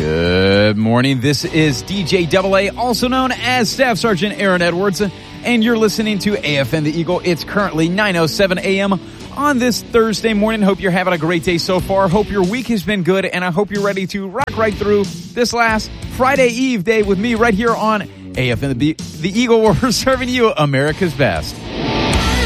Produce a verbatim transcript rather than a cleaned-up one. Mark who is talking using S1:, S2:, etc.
S1: Good morning. This is D J Double A, also known as Staff Sergeant Aaron Edwards, and you're listening to A F M The Eagle. It's currently nine oh seven a.m. on this Thursday morning. Hope you're having a great day so far. Hope your week has been good, and I hope you're ready to rock right through this last Friday Eve day with me right here on A F M The, the Eagle, where we're serving you America's best.